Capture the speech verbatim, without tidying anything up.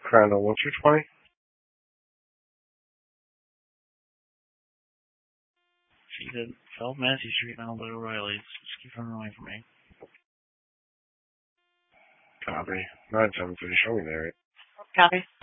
Crandall, what's your twenty? She's at South Massey Street now by O'Reilly's. Just keep running away from me. Copy. nine seven three, show me there. Copy.